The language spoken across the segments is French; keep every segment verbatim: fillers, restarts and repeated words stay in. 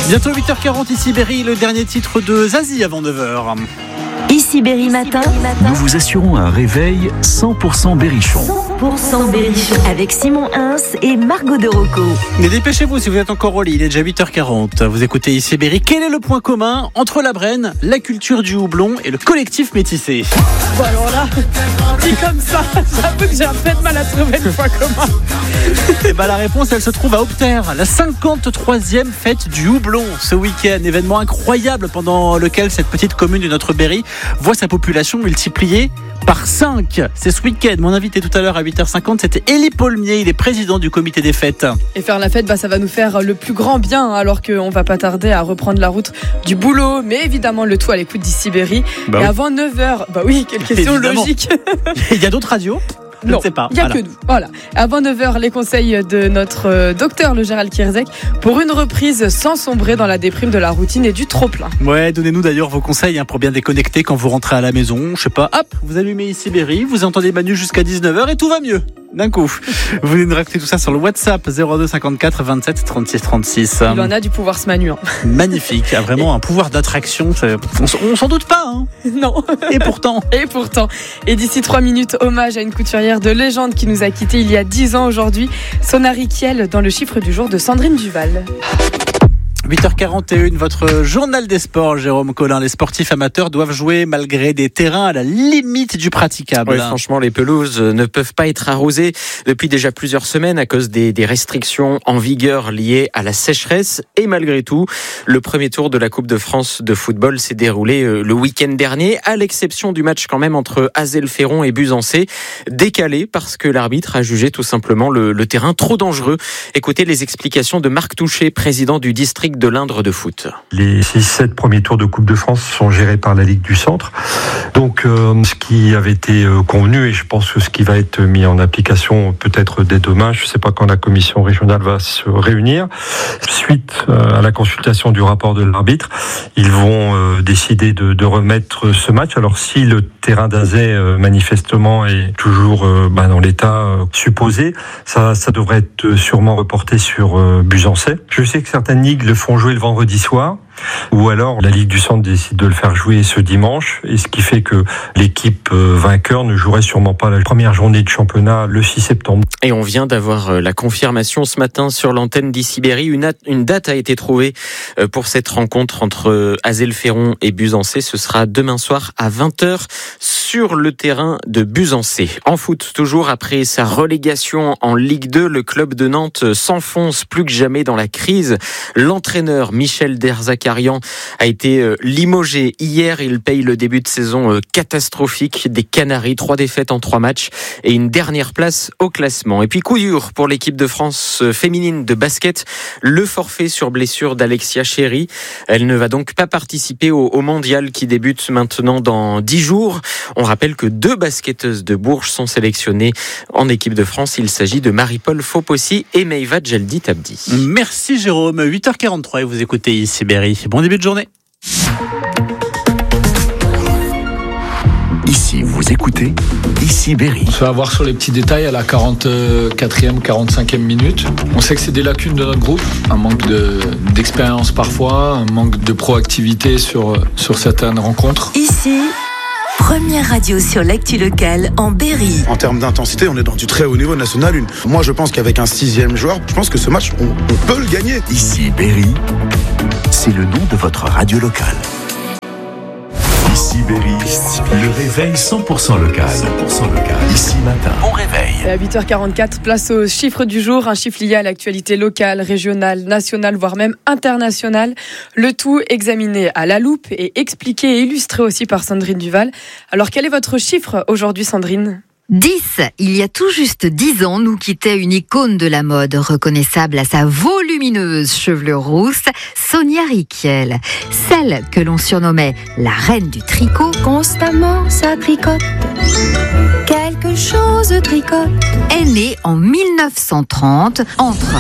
Bientôt huit heures quarante, ici Berry, le dernier titre de Zazie avant neuf heures. Ici Berry Matin, nous vous assurons un réveil cent pour cent berrichon. cent pour cent berrichon avec Simon Hins et Margot de Rocco. Mais dépêchez-vous si vous êtes encore au lit, il est déjà huit heures quarante. Vous écoutez ici Berry. Quel est le point commun entre la Brenne, la culture du houblon et le collectif métissé? Bon alors là, dit comme ça, j'avoue que j'ai un peu de mal à trouver le point commun. Et bah la réponse, elle se trouve à Opter, la cinquante-troisième fête du houblon ce week-end. Événement incroyable pendant lequel cette petite commune de notre Berry voit sa population multipliée par cinq. C'est ce week-end. Mon invité tout à l'heure à huit heures cinquante, c'était Élie Paulmier. Il est président du comité des fêtes. Et faire la fête, bah, ça va nous faire le plus grand bien, alors qu'on va pas tarder à reprendre la route du boulot. Mais évidemment, le tout à l'écoute d'Ici Berry. Bah et oui. avant neuf heures, bah oui, quelle question Évidemment. logique. Il y a d'autres radios? Je Non, ne sais pas. il n'y a Voilà. que nous. Voilà. Avant neuf heures, les conseils de notre euh, docteur, le Gérald Kierzek, pour une reprise sans sombrer dans la déprime de la routine et du trop-plein. Ouais, donnez-nous d'ailleurs vos conseils hein, pour bien déconnecter quand vous rentrez à la maison. Je sais pas, hop, vous allumez ici Berry, vous entendez Manu jusqu'à dix-neuf heures et tout va mieux. D'un coup. Vous venez nous raconter tout ça sur le WhatsApp zéro deux cinquante-quatre vingt-sept trente-six trente-six. Il en a du pouvoir ce Manu. Hein. Magnifique, a vraiment un pouvoir d'attraction. C'est- On, s- on s'en doute pas, hein. Non. Et pourtant. Et pourtant, et d'ici trois minutes, hommage à une couturière de légende qui nous a quittés il y a dix ans aujourd'hui, Sonari Kiel, dans le chiffre du jour de Sandrine Duval. huit heures quarante et une, votre journal des sports, Jérôme Collin. Les sportifs amateurs doivent jouer malgré des terrains à la limite du praticable. Oui, franchement, les pelouses ne peuvent pas être arrosées depuis déjà plusieurs semaines à cause des, des restrictions en vigueur liées à la sécheresse. Et malgré tout, le premier tour de la Coupe de France de football s'est déroulé le week-end dernier, à l'exception du match quand même entre Azelferon et Buzancé, décalé parce que l'arbitre a jugé tout simplement le, le terrain trop dangereux. Écoutez les explications de Marc Touché, président du district de l'Indre de foot. Les six sept premiers tours de Coupe de France sont gérés par la Ligue du Centre. Donc euh, ce qui avait été euh, convenu, et je pense que ce qui va être mis en application peut-être dès demain, je ne sais pas quand la commission régionale va se réunir, suite euh, à la consultation du rapport de l'arbitre, ils vont euh, décider de, de remettre ce match. Alors si le terrain d'Azay euh, manifestement est toujours euh, bah, dans l'état euh, supposé, ça, ça devrait être sûrement reporté sur euh, Buzancé. Je sais que certaines ligues le font jouer le vendredi soir, ou alors la Ligue du Centre décide de le faire jouer ce dimanche, et ce qui fait que l'équipe vainqueur ne jouerait sûrement pas la première journée de championnat le six septembre. Et on vient d'avoir la confirmation ce matin sur l'antenne d'Ici Berry. Une, at- une date a été trouvée pour cette rencontre entre Azelferon et Buzancé. Ce sera demain soir à vingt heures sur le terrain de Buzancé. En foot, toujours après sa relégation en Ligue deux, le club de Nantes s'enfonce plus que jamais dans la crise. L'entraîneur Michel Derzakarian a été limogé hier. Il paye le début de saison catastrophique des Canaries. Trois défaites en trois matchs et une dernière place au classement. Et puis coup dur pour l'équipe de France féminine de basket. Le forfait sur blessure d'Alexia Chéry. Elle ne va donc pas participer au, au mondial qui débute maintenant dans dix jours. On rappelle que deux basketteuses de Bourges sont sélectionnées en équipe de France. Il s'agit de Marie-Paul Fopossi et Meiva Djeldi Tabdi. Merci Jérôme. huit heures quarante-trois et vous écoutez ici Berry. Bon début de journée. Ici, vous écoutez Ici Berry. On se fait avoir sur les petits détails à la quarante-quatrième, quarante-cinquième minute. On sait que c'est des lacunes de notre groupe, un manque de, d'expérience parfois, un manque de proactivité sur, sur certaines rencontres. Ici, première radio sur l'actu locale en Berry. En termes d'intensité, on est dans du très haut niveau national. Une. Moi, je pense qu'avec un sixième joueur, je pense que ce match, on, on peut le gagner. Ici Berry, c'est le nom de votre radio locale. Ici Berry, le réveil cent pour cent local. cent pour cent local. Ici matin, bon réveil. Et à huit heures quarante-quatre, place au chiffre du jour, un chiffre lié à l'actualité locale, régionale, nationale, voire même internationale. Le tout examiné à la loupe et expliqué et illustré aussi par Sandrine Duval. Alors quel est votre chiffre aujourd'hui, Sandrine ? dix. Il y a tout juste dix ans, nous quittait une icône de la mode, reconnaissable à sa volumineuse chevelure rousse, Sonia Rykiel. Celle que l'on surnommait la reine du tricot. Constamment, ça tricote. Quelque chose tricote. Est née en mille neuf cent trente entre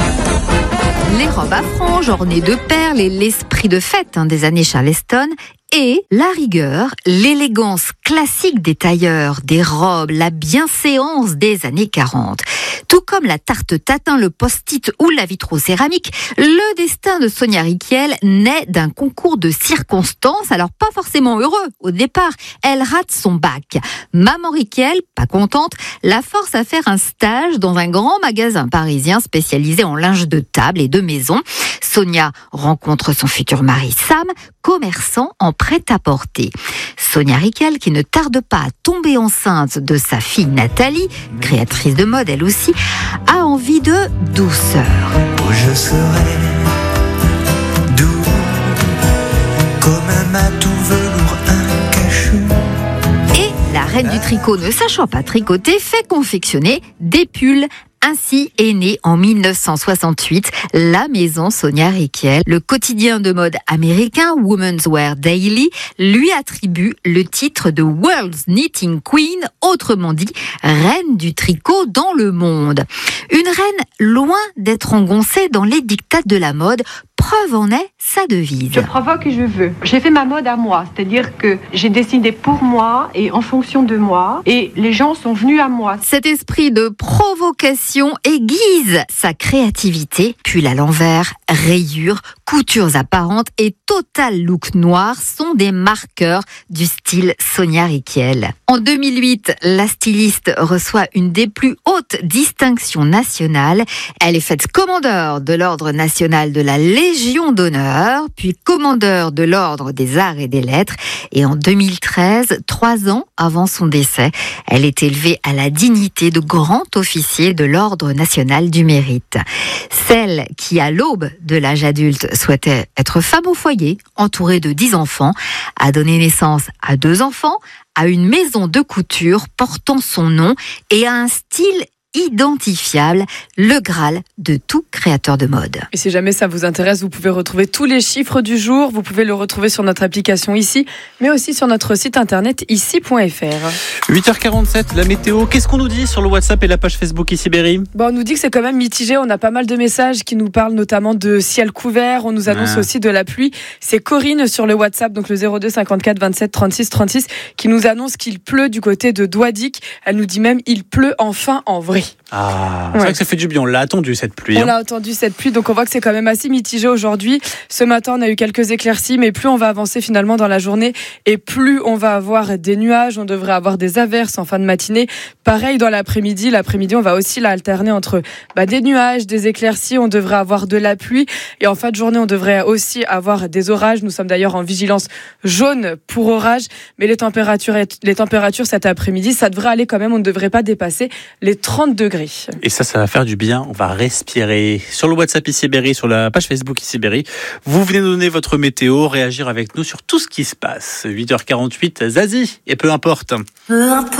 les robes à franges ornées de perles et l'esprit de fête hein, des années Charleston et la rigueur, l'élégance classique des tailleurs, des robes, la bienséance des années quarante. Tout comme la tarte tatin, le post-it ou la vitrocéramique, le destin de Sonia Rykiel naît d'un concours de circonstances, alors pas forcément heureux au départ. Elle rate son bac. Maman Rykiel, pas contente, la force à faire un stage dans un grand magasin parisien spécialisé en linge de table et de maison. Sonia rencontre son futur mari Sam, commerçant en prêt-à-porter. Sonia Rykiel, qui ne tarde pas à tomber enceinte de sa fille Nathalie, créatrice de mode elle aussi, a envie de douceur. Où je serai doux, comme un matou velours, un cachou. Et la reine du tricot, ne sachant pas tricoter, fait confectionner des pulls. Ainsi est née en dix-neuf cent soixante-huit la maison Sonia Rykiel. Le quotidien de mode américain Women's Wear Daily lui attribue le titre de World's Knitting Queen, autrement dit reine du tricot dans le monde. Une reine loin d'être engoncée dans les dictats de la mode. Preuve en est sa devise. Je provoque et je veux. J'ai fait ma mode à moi, c'est-à-dire que j'ai décidé pour moi et en fonction de moi, et les gens sont venus à moi. Cet esprit de provocation aiguise sa créativité. Pull à l'envers, rayures, coutures apparentes et total look noir sont des marqueurs du style Sonia Rykiel. En deux mille huit, la styliste reçoit une des plus hautes distinctions nationales. Elle est faite commandeur de l'Ordre national de la Légion d'honneur, puis commandeur de l'Ordre des arts et des lettres. Et en deux mille treize, trois ans avant son décès, elle est élevée à la dignité de grand officier de l'Ordre national du mérite. Celle qui, à l'aube de l'âge adulte, souhaitait être femme au foyer, entourée de dix enfants, a donné naissance à deux enfants, à une maison de couture portant son nom et à un style identifiable, le Graal de tout créateur de mode. Et si jamais ça vous intéresse, vous pouvez retrouver tous les chiffres du jour. Vous pouvez le retrouver sur notre application ici, mais aussi sur notre site internet ici point f r. huit heures quarante-sept, la météo. Qu'est-ce qu'on nous dit sur le WhatsApp et la page Facebook ici Berry ? Bon, on nous dit que c'est quand même mitigé. On a pas mal de messages qui nous parlent notamment de ciel couvert. On nous annonce ah. aussi de la pluie. C'est Corinne sur le WhatsApp, donc le zéro deux cinquante-quatre vingt-sept trente-six trente-six, qui nous annonce qu'il pleut du côté de Douadic. Elle nous dit même il pleut enfin en vrai. Ah, c'est ouais. vrai que ça fait du bien. On l'a attendu cette pluie. On hein. l'a attendu cette pluie, donc on voit que c'est quand même assez mitigé aujourd'hui. Ce matin, on a eu quelques éclaircies, mais plus on va avancer finalement dans la journée et plus on va avoir des nuages. On devrait avoir des averses en fin de matinée. Pareil dans l'après-midi. L'après-midi, on va aussi l'alterner entre bah, des nuages, des éclaircies. On devrait avoir de la pluie et en fin de journée, on devrait aussi avoir des orages. Nous sommes d'ailleurs en vigilance jaune pour orage, mais les températures, les températures cet après-midi, ça devrait aller quand même. On ne devrait pas dépasser les trente degrés. Et ça, ça va faire du bien. On va respirer. Sur le WhatsApp ici Berry, sur la page Facebook ici Berry, vous venez nous donner votre météo, réagir avec nous sur tout ce qui se passe. huit heures quarante-huit, Zazie, et peu importe. Peu importe.